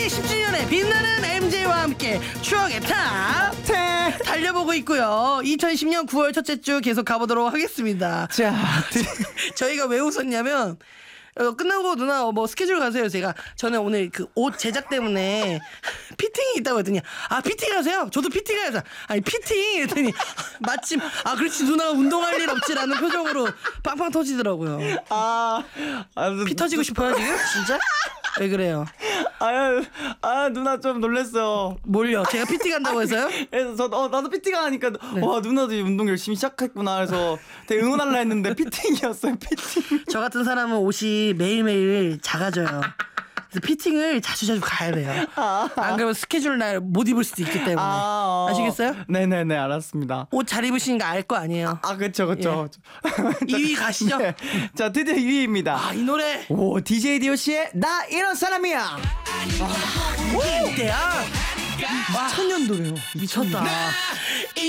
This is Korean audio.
10주년의 빛나는 MJ와 함께 추억의 탑10 달려보고 있고요. 2010년 9월 첫째 주 계속 가보도록 하겠습니다. 자, 저희가 왜 웃었냐면 끝나고 누나 뭐 스케줄 가세요. 저는 오늘 그 옷 제작 때문에 피팅이 있다고 했더니 피팅 하세요? 저도 피팅 해야죠. 아니 피팅 했더니 마침 그렇지 누나가 운동할 일 없지라는 표정으로 빵빵 터지더라고요. 피 터지고 싶어요 지금? 진짜? 왜 그래요? 누나 좀 놀랬어요. 뭘요? 제가 피팅 한다고 해서요? 그래서 나도 피팅 하니까 와 누나도 운동 열심히 시작했구나 그래서 되게 응원하려 했는데 피팅이었어요. 피팅. 저 같은 사람은 옷이 매일매일 작아져요. 그래서 피팅을 자주 가야 돼요. 안 그러면 스케줄 날 못 입을 수도 있기 때문에. 아시겠어요? 네네네 알았습니다. 옷 잘 입으시는 거 알 거 아니에요? 그쵸. 예. 2위 가시죠. 네. 자 드디어 2위입니다. 이 노래. 오 DJ DOC의 나 이런 사람이야. 이때야. 2000년도래요. 미쳤다.